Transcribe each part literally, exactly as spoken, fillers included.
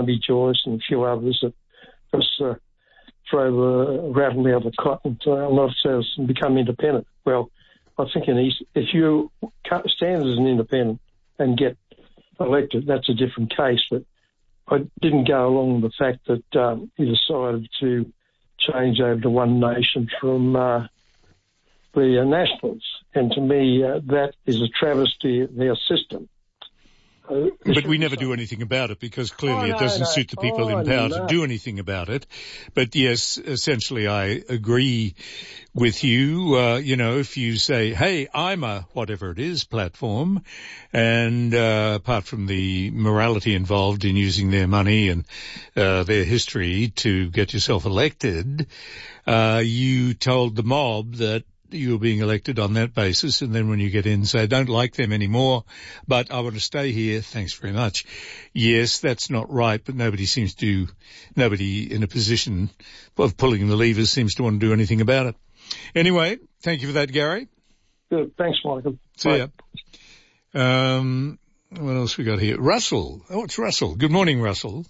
Barnaby Joyce and a few others that just uh, drove a rattle out of cotton to a lot of us and become independent. Well, I think in East, if you stand as an independent and get elected, that's a different case. But I didn't go along with the fact that um, he decided to change over to One Nation from uh, the uh, Nationals. And to me, uh, that is a travesty of their system. Uh, but we never do anything about it because clearly oh, no, it doesn't no. suit the people oh, in power no. to do anything about it. But yes, essentially I agree with you. Uh, you know, if you say, hey, I'm a whatever it is platform, and uh, apart from the morality involved in using their money and uh, their history to get yourself elected, uh, you told the mob that you were being elected on that basis, and then when you get in, say, don't like them anymore, but I want to stay here, thanks very much. Yes, that's not right, but nobody seems to, nobody in a position of pulling the levers seems to want to do anything about it. Anyway, thank you for that, Gary. Good. Thanks, Michael. See ya. Um, what else we got here? Russell. Oh, it's Russell. Good morning, Russell.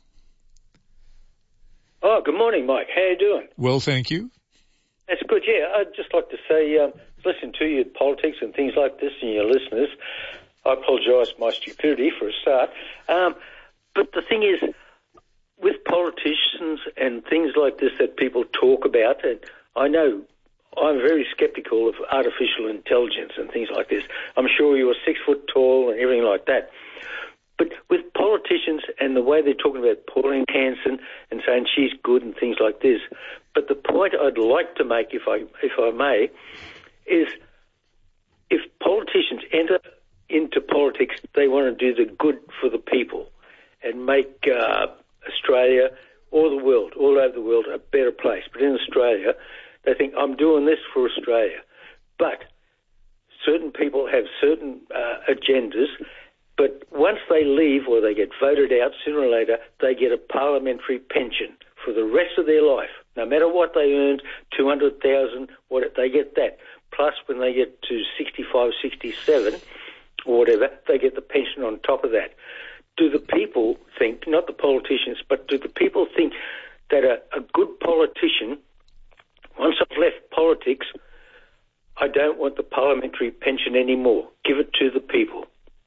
Oh, good morning, Mike. How you doing? Well, thank you. That's good, yeah. I'd just like to say, um, listen to your politics and things like this and your listeners. I apologise for my stupidity for a start. Um, but the thing is, with politicians and things like this that people talk about, and I know I'm very sceptical of artificial intelligence and things like this. I'm sure you're six foot tall and everything like that. But with politicians and the way they're talking about Pauline Hanson and saying she's good and things like this, but the point I'd like to make, if I if I may, is if politicians enter into politics, they want to do the good for the people and make uh, Australia or the world, all over the world, a better place. But in Australia, they think, I'm doing this for Australia. But certain people have certain uh, agendas. But once they leave or they get voted out, sooner or later, they get a parliamentary pension for the rest of their life. No matter what they earned, two hundred thousand dollars, what they get that. Plus, when they get to sixty-five, sixty-seven, or whatever, they get the pension on top of that. Do the people think, not the politicians, but do the people think that a, a good politician, once I've left politics, I don't want the parliamentary pension anymore. Give it to the people.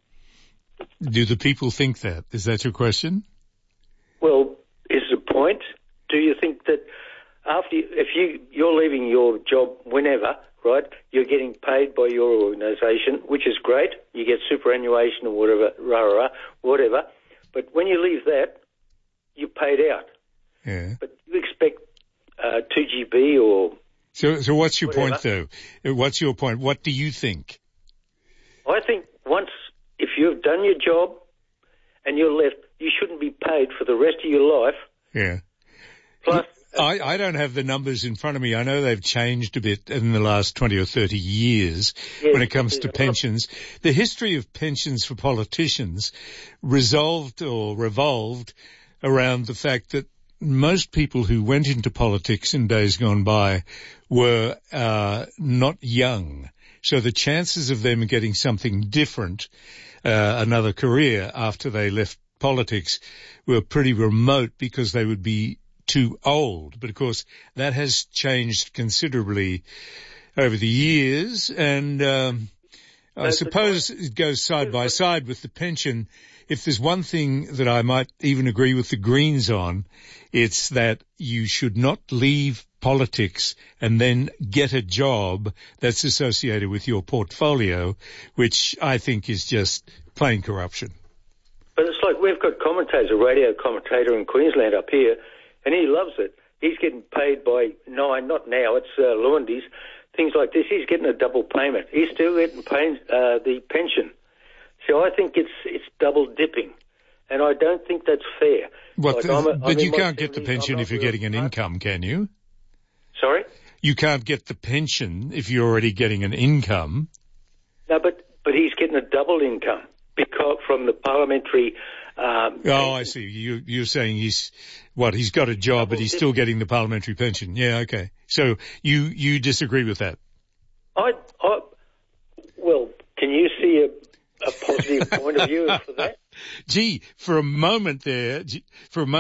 Do the people think that? Is that your question? Well, is the point? Do you think that after you, if you you're leaving your job whenever, right? You're getting paid by your organisation, which is great. You get superannuation or whatever, rah, rah, rah, whatever. But when you leave that, you're paid out. Yeah. But you expect uh, two G B or so. So what's your whatever. point, though? What's your point? What do you think? I think once. If you've done your job and you're left, you shouldn't be paid for the rest of your life. Yeah. Plus, I, I don't have the numbers in front of me. I know they've changed a bit in the last twenty or thirty years yes, when it comes to pensions. The history of pensions for politicians resolved or revolved around the fact that most people who went into politics in days gone by were uh, not young. So the chances of them getting something different, uh, another career after they left politics, were pretty remote because they would be too old. But of course, that has changed considerably over the years. And um, I suppose it goes side by side with the pension. If there's one thing that I might even agree with the Greens on, it's that you should not leave politics and then get a job that's associated with your portfolio, which I think is just plain corruption. But it's like we've got commentators, a radio commentator in Queensland up here, and he loves it. He's getting paid by nine, not now, it's uh, Laundy's, things like this. He's getting a double payment. He's still getting paid, uh, the pension. So I think it's it's double dipping, and I don't think that's fair. What, like the, I'm a, but I'm you can't get the pension if you're real getting an smart. income, can you? Sorry? You can't get the pension if you're already getting an income. No, but, but he's getting a double income because from the parliamentary... Um, oh, I see. You, you're saying he's, what, he's got a job, but he's still getting the parliamentary pension. Yeah, okay. So you, you disagree with that? I, I, well, can you see a, a positive point of view for that? Gee, for a moment there, for a moment,